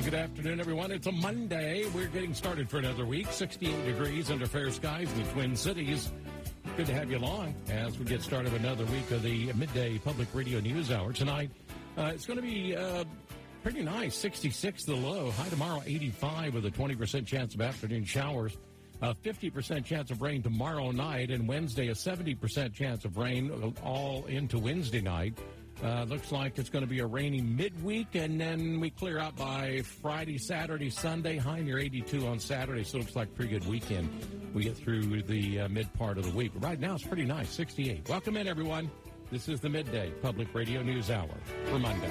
good afternoon, everyone. It's a Monday. We're getting started for another week. 68 degrees under fair skies in the Twin Cities. Good to have you along as we get started another week of the Midday Public Radio News Hour. Tonight, it's going to be pretty nice. 66 the low. High tomorrow, 85 with a 20% chance of afternoon showers. 50% chance of rain tomorrow night. And Wednesday, a 70% chance of rain all into Wednesday night. Looks like it's going to be a rainy midweek, and then we clear out by Friday, Saturday, Sunday. High near 82 on Saturday, so it looks like a pretty good weekend. We get through the mid part of the week. Right now, it's pretty nice, 68. Welcome in, everyone. This is the Midday Public Radio News Hour for Monday.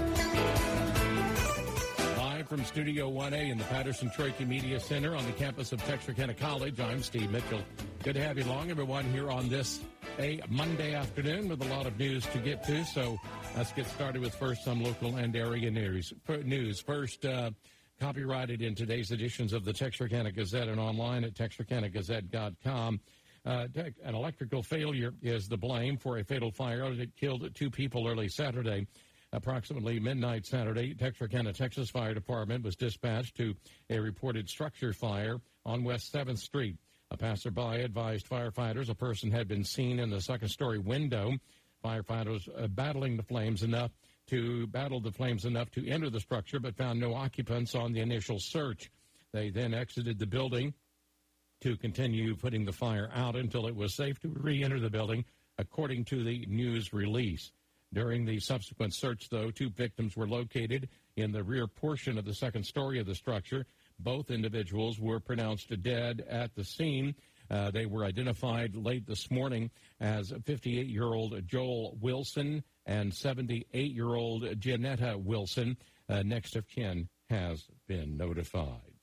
Live from Studio 1A in the Patterson-Troike Media Center on the campus of Texarkana College, I'm Steve Mitchell. Good to have you along, everyone, here on this a Monday afternoon with a lot of news to get to. So let's get started with first some local and area news. First, copyrighted in today's editions of the Texarkana Gazette and online at texarkanagazette.com. An electrical failure is the blame for a fatal fire that killed two people early Saturday. Approximately midnight Saturday, Texarkana, Texas Fire Department was dispatched to a reported structure fire on West 7th Street. A passerby advised firefighters a person had been seen in the second-story window. Firefighters battled the flames enough to enter the structure, but found no occupants on the initial search. They then exited the building to continue putting the fire out until it was safe to re-enter the building, according to the news release. During the subsequent search, though, two victims were located in the rear portion of the second story of the structure. Both individuals were pronounced dead at the scene. They were identified late this morning as 58-year-old Joel Wilson and 78-year-old Janetta Wilson. Next of kin has been notified.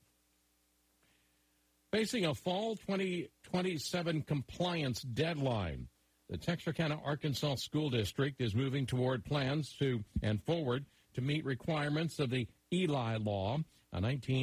Facing a fall 2027 compliance deadline, the Texarkana, Arkansas School District is moving toward plans to meet requirements of the Eli Law, a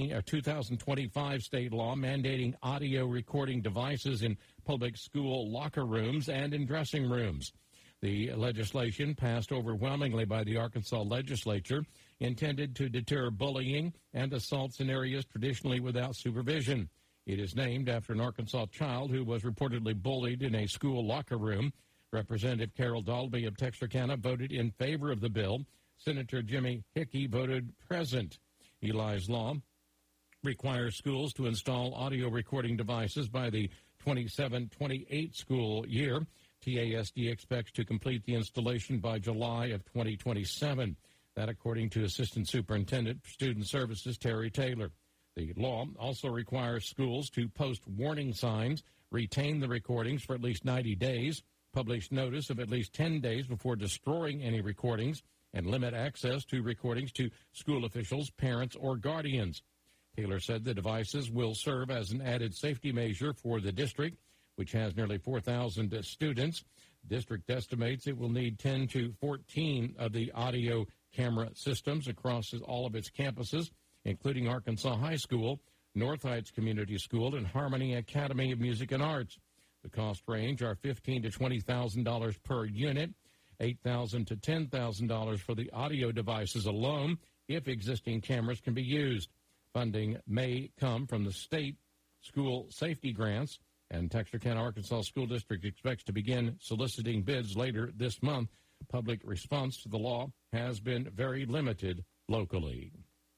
2025 state law mandating audio recording devices in public school locker rooms and in dressing rooms. The legislation, passed overwhelmingly by the Arkansas legislature, intended to deter bullying and assaults in areas traditionally without supervision. It is named after an Arkansas child who was reportedly bullied in a school locker room. Representative Carol Dalby of Texarkana voted in favor of the bill. Senator Jimmy Hickey voted present. Eli's law requires schools to install audio recording devices by the 27-28 school year. TASD expects to complete the installation by July of 2027. That according to Assistant Superintendent for Student Services Terry Taylor. The law also requires schools to post warning signs, retain the recordings for at least 90 days, publish notice of at least 10 days before destroying any recordings, and limit access to recordings to school officials, parents, or guardians. Taylor said the devices will serve as an added safety measure for the district, which has nearly 4,000 students. The district estimates it will need 10 to 14 of the audio camera systems across all of its campuses, including Arkansas High School, North Heights Community School, and Harmony Academy of Music and Arts. The cost range are $15,000 to $20,000 per unit. $8,000 to $10,000 for the audio devices alone if existing cameras can be used. Funding may come from the state school safety grants, and Texarkana, Arkansas School District expects to begin soliciting bids later this month. Public response to the law has been very limited locally.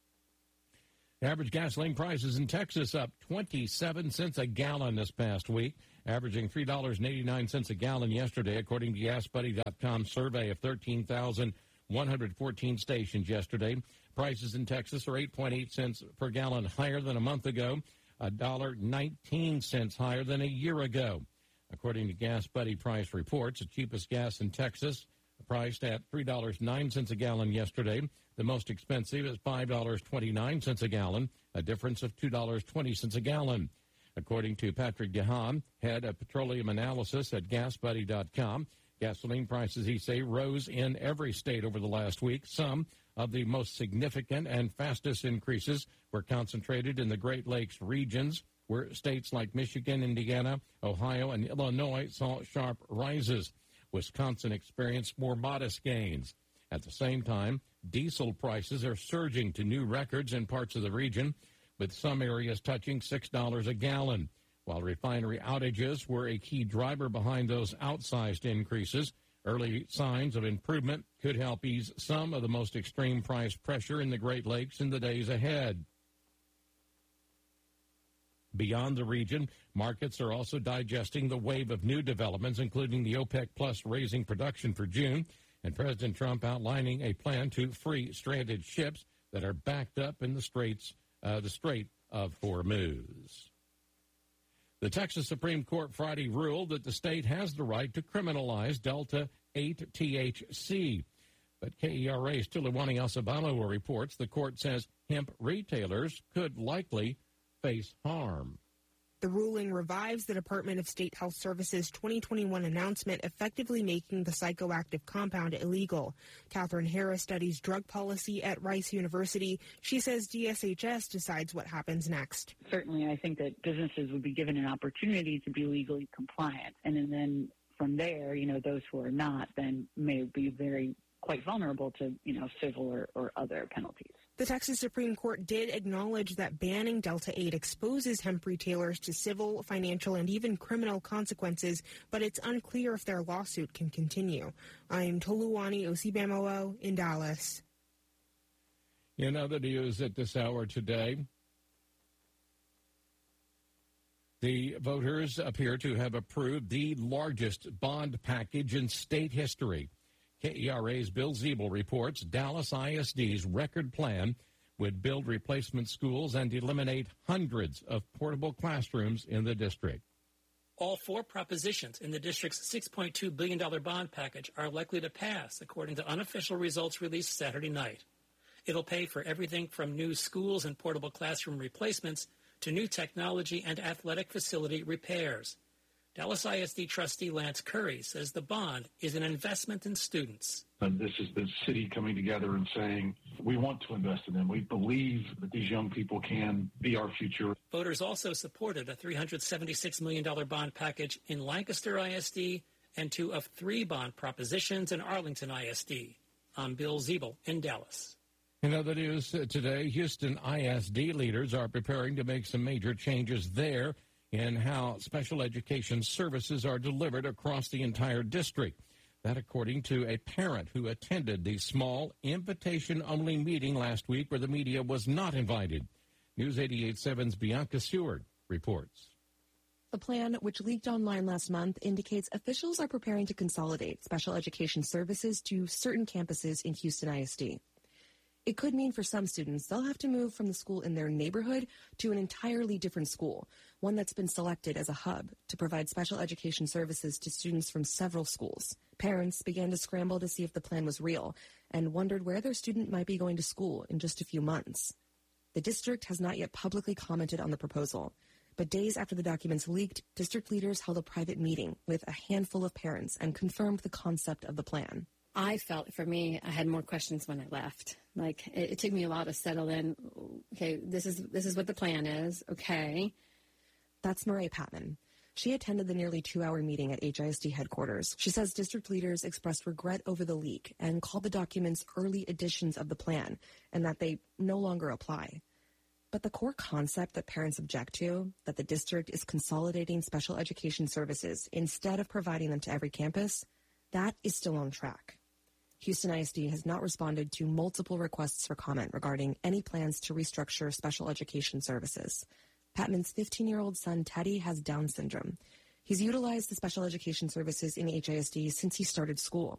Average gasoline prices in Texas up 27 cents a gallon this past week, averaging $3.89 a gallon yesterday, according to GasBuddy.com's survey of 13,114 stations yesterday. Prices in Texas are 8.8 cents per gallon higher than a month ago, $1.19 higher than a year ago. According to GasBuddy price reports, the cheapest gas in Texas priced at $3.09 a gallon yesterday. The most expensive is $5.29 a gallon, a difference of $2.20 a gallon. According to Patrick DeHaan, head of petroleum analysis at GasBuddy.com, gasoline prices, he say, rose in every state over the last week. Some of the most significant and fastest increases were concentrated in the Great Lakes regions, where states like Michigan, Indiana, Ohio, and Illinois saw sharp rises. Wisconsin experienced more modest gains. At the same time, Diesel prices are surging to new records in parts of the region, with some areas touching $6 a gallon. While refinery outages were a key driver behind those outsized increases, early signs of improvement could help ease some of the most extreme price pressure in the Great Lakes in the days ahead. Beyond the region, markets are also digesting the wave of new developments, including the OPEC Plus raising production for June, and President Trump outlining a plan to free stranded ships that are backed up in the Strait of Hormuz. The Texas Supreme Court Friday ruled that the state has the right to criminalize Delta-8 THC. But KERA's Tuluwani Alcibalo reports the court says hemp retailers could likely face harm. The ruling revives the Department of State Health Services' 2021 announcement effectively making the psychoactive compound illegal. Catherine Harris studies drug policy at Rice University. She says DSHS decides what happens next. Certainly, I think that businesses would be given an opportunity to be legally compliant. And then from there, those who are not then may be quite vulnerable to, civil or other penalties. The Texas Supreme Court did acknowledge that banning Delta-8 exposes hemp retailers to civil, financial, and even criminal consequences, but it's unclear if their lawsuit can continue. I'm Toluwani Osibamowo in Dallas. In other news at this hour today, the voters appear to have approved the largest bond package in state history. KERA's Bill Ziebel reports Dallas ISD's record plan would build replacement schools and eliminate hundreds of portable classrooms in the district. All four propositions in the district's $6.2 billion bond package are likely to pass, according to unofficial results released Saturday night. It'll pay for everything from new schools and portable classroom replacements to new technology and athletic facility repairs. Dallas ISD trustee Lance Curry says the bond is an investment in students. This is the city coming together and saying, we want to invest in them. We believe that these young people can be our future. Voters also supported a $376 million bond package in Lancaster ISD and 2 of 3 bond propositions in Arlington ISD. I'm Bill Ziebel in Dallas. In other news today, Houston ISD leaders are preparing to make some major changes there in how special education services are delivered across the entire district. That according to a parent who attended the small invitation-only meeting last week where the media was not invited. News 88.7's Bianca Seward reports. The plan, which leaked online last month, indicates officials are preparing to consolidate special education services to certain campuses in Houston ISD. It could mean for some students they'll have to move from the school in their neighborhood to an entirely different school, one that's been selected as a hub to provide special education services to students from several schools. Parents began to scramble to see if the plan was real and wondered where their student might be going to school in just a few months. The district has not yet publicly commented on the proposal, but days after the documents leaked, district leaders held a private meeting with a handful of parents and confirmed the concept of the plan. I felt, for me, I had more questions when I left. It took me a while to settle in. Okay, this is what the plan is. Okay. That's Murray Patman. She attended the nearly 2-hour meeting at HISD headquarters. She says district leaders expressed regret over the leak and called the documents early editions of the plan and that they no longer apply. But the core concept that parents object to, that the district is consolidating special education services instead of providing them to every campus, that is still on track. Houston ISD has not responded to multiple requests for comment regarding any plans to restructure special education services. Patman's 15-year-old son, Teddy, has Down syndrome. He's utilized the special education services in HISD since he started school.